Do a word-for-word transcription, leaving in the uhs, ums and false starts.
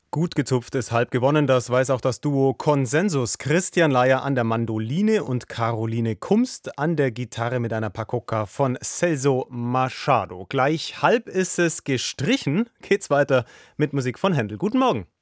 Gut gezupft ist halb gewonnen, das weiß auch das Duo Consensus. Christian Leier an der Mandoline und Caroline Kumst an der Gitarre mit einer Pakokka von Celso Machado. Gleich halb ist es gestrichen, geht's weiter mit Musik von Händel. Guten Morgen.